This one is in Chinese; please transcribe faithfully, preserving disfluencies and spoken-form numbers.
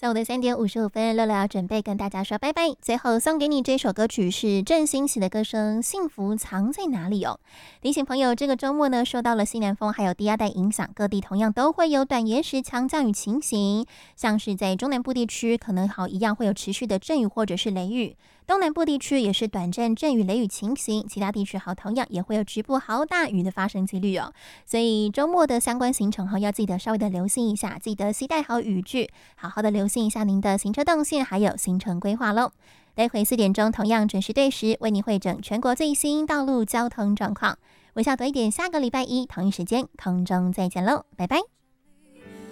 上午的三点五十五分，乐乐要准备跟大家说拜拜。最后送给你这首歌曲是郑欣喜的歌声《幸福藏在哪里》哦。提醒朋友，这个周末呢，受到了西南风还有低压带影响，各地同样都会有短延时强降雨情形，像是在中南部地区，可能好一样会有持续的阵雨或者是雷雨。东南部地区也是短暂阵雨雷雨情形，其他地区好同样也会有局部豪大雨的发生几率哦。所以周末的相关行程哈，要记得稍微的留心一下，记得携带好雨具，好好的留心一下您的行车动线还有行程规划喽。待会四点钟同样准时对时为您汇整全国最新道路交通状况。微笑多一点，下个礼拜一同一时间空中再见喽，拜拜。